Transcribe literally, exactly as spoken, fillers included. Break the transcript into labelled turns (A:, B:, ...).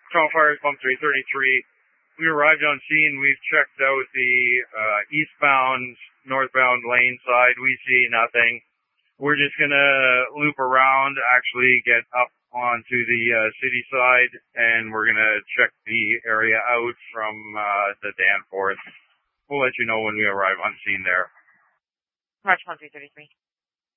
A: Toronto Fire Pump three thirty-three. We arrived on scene. We've checked out the uh, eastbound, northbound lane side. We see nothing. We're just going to loop around, actually get up onto the uh, city side, and we're going to check the area out from uh, the Danforth. We'll let you know when we arrive on scene there.
B: March one three thirty-three.